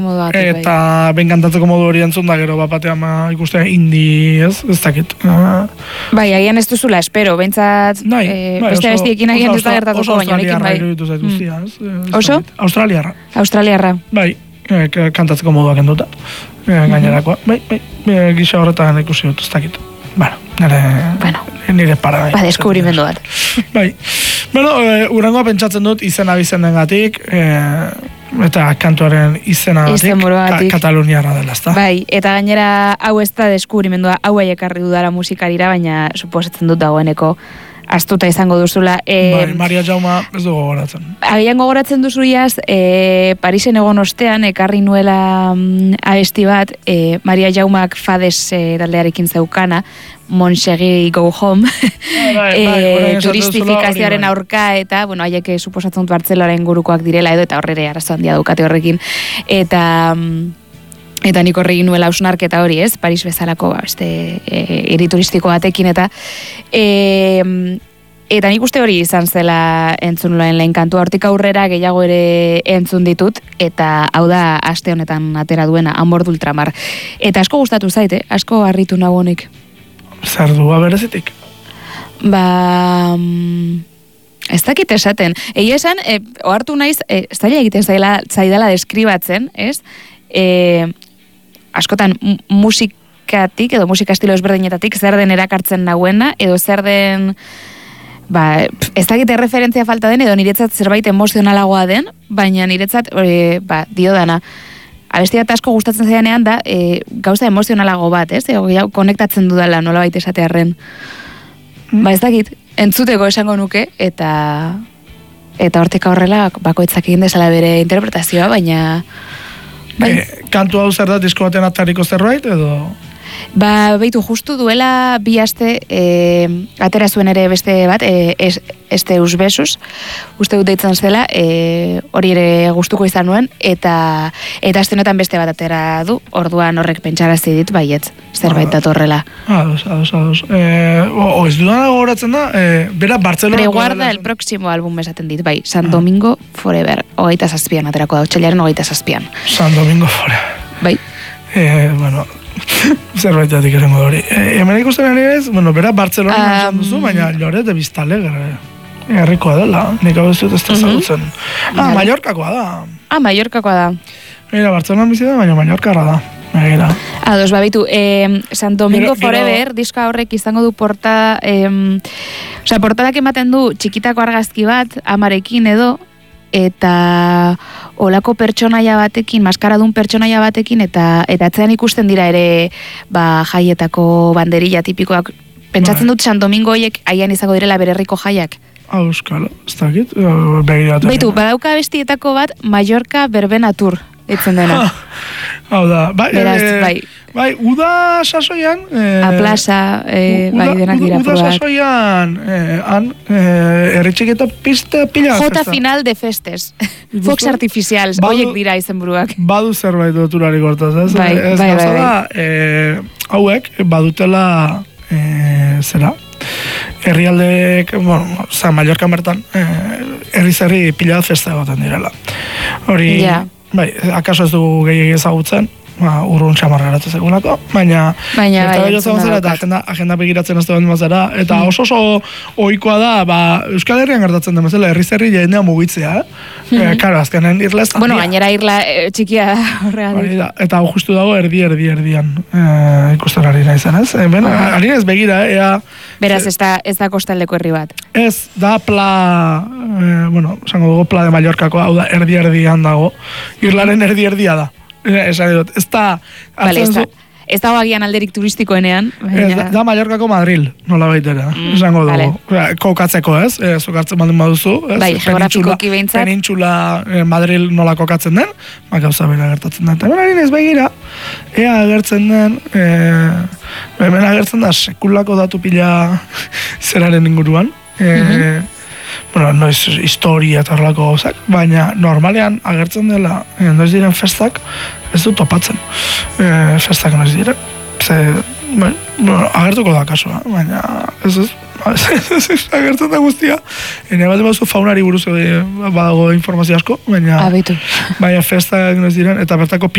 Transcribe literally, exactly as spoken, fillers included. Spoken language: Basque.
Eta ben kantatzeko modu hori entzun da gero bapatean ikustea indi, ez? Ez dakit. Bai, agian ez duzula, espero, bentsat beste abestiekin agian ez da gertatuko, baina honekin bai. Oso? Australiarra. Australiarra. Bai, kantatzeko moduak enduta. Gainerakoa, bai, bai, gisa horretan ikusi dut, ez dakit. Bueno, nire para. Ba, deskubrimendu bat. Bai, bueno, urrengoa pentsatzen dut izena bizen dengatik, eta kantuaren izenagatik Kataluniarra dela, ezta? Bai, eta gainera hau ez da deskubrimendua, hau ekarri dudala musikarira, baina suposatzen dut dagoeneko astuta izango duzula. Bai, Maria Jauma ez dugu gogoratzen. Agian gogoratzen duzu iaz, e, Parisen egon ostean, ekarri nuela mm, abesti bat, e, Maria Jaumak Fades e, taldearekin zeukana, Montsegi Go Home, e, turistifikazioaren aurka, eta, bueno, haiek suposatzen dut Bartzelonaren gurukoak direla edo, eta horrere arazo handia dukate horrekin. Eta... Eta nik horregin nuela hausnarketa hori, ez? Paris bezalako, beste, hiri turistiko batekin, eta e, eta nik uste hori izan zela entzun lehen lehen kantu, hortik aurrera gehiago ere entzun ditut, eta hau da aste honetan atera duena, Amor de Ultramar. Eta asko gustatu zaite, asko harritu nago honek. Zer du, berezitik? Ba... Ez dakit esaten. Egia esan, e, ohartu naiz, e, zaila egiten zaila, zaidala deskribatzen, ez? E, askotan musikatik edo musika estilo ezberdinetatik zer den erakartzen naguena edo zer den ba, ez dakite referentzia falta den edo niretzat zerbait emozionalagoa den, baina niretzat e, ba, dio dana abesti bat asko gustatzen zaidanean da e, gauza emozionalago bat, ez? Ego, ja, konektatzen dudala nola baita esatearren mm. ba ez dakit, entzuteko esango nuke eta eta hortik aurrela bakoitzak egin dezala bere interpretazioa, baina bai. E, kantu hau zer da disko batean atariko zerbait edo? Ba, beitu, justu duela bi aste e, atera zuen ere beste bat, e, es, este usbesuz, uste dut deitzen zela, e, hori ere gustuko izan nuen, eta eta aste honetan beste bat atera du, orduan horrek pentsarazi dit, baietz, zerbait datorrela. Ados, ados, ados. E, o, o ez dudana gogoratzen da, e, bera Bartzelona... Preguarda el próximo álbum esaten dit, bai, San Domingo Forever, hogeita zazpian aterako da, otxailaren hogeita zazpian. San Domingo Forever. Bai. E, bueno... Zerbaitatik esango hori. E, hemen ikusten ari ez, bueno, bera Bartzelona um, esan duzu, baina Lloret de Vistalegre. Herrikoa dela, nik hau ez dut ez da zagutzen. Uh-huh. Ah, Mallorcakoa da. Ah, Mallorcakoa da. Mira, Bartzelona bizi da, baina Mallorcara da. Mira. Ados, babitu, eh, San Domingo gero, Forever, gero... diska horrek izango du portada, eh, osea, portadak ematen du txikitako argazki bat, amarekin edo, eta olako pertsonaia batekin, maskaradun pertsonaia batekin, eta eta atzean ikusten dira ere ba, jaietako banderilla tipikoak. Pentsatzen dut San Domingo hoiek haian izango direla bererriko jaiak. Auskalo, ez dakit, begiratu. Baitu, badauka bestietako bat Mallorca Verbena Tour, etzen dena. Hau da, bai, beraz, bai. Bai, uda sasoian... Eh, A plaza, eh, uda, bai, denak dira probat. Uda sasoian, eh, han, eh, erritxeketa pista pila Jota festa. Final de festes. Fox artificials, hoiek dira izenburuak. Badu zerbait doturarik hortaz, ez? Bai, ez bai, bai, bai. Eh, hauek, badutela, eh, zera, herrialdeek, bueno, za, Mallorca bertan, eh, herri-zerri pila festa egoten direla. Hori, yeah. Bai, akaso ez dugu gehiagik ezagutzen, ba, urrun txamarra geratzen segulako, baina baina bai, zera, eta agenda, agenda begiratzen ez duen mazera, eta mm. oso oso ohikoa da, ba, Euskal Herrian gertatzen den bezala, herri-zerri jendea mugitzea, eh? Mm. E, karo, azkenen irla ez da. Bueno, gainera irla e, txikia horregatik. Bai, eta hau justu dago erdi, erdi, erdian e, ikusten ari nahi zen, ez? E, ben, ah. ari nahiz begira, ea... Beraz, ez da, ez da kostaldeko herri bat. Ez, da pla, e, bueno, esango dugu pla de Mallorcako, hau da, erdi, erdian dago. Irlaren erdi, erdia da. Esan dut, ez da... Vale, ez da, ez da agian alderik turistikoenean. Baina... Ez da, da Mallorcako Madril, nola baitera. Mm, esango dugu. Vale. Kokatzeko, ez? E, Zukartzen baldin baduzu. Ez? Bai, geografikoki behintzat. Penintxula eh, Madril nola kokatzen den, ma gauza bera gertatzen den. Eta benarin ez begira, ea agertzen den, e, hemen agertzen da sekulako datu pila zeraren inguruan. E, mm-hmm. Bueno, noiz historia eta horrelako gauzak, baina normalean agertzen dela e, noiz diren festak ez du topatzen. E, festak noiz diren. Ze, bueno, agertuko da kasua, baina ez ez, ez, ez agertzen da guztia. Ene bat bazu faunari buruz badago informazio asko, baina, baina festak noiz diren, eta bertako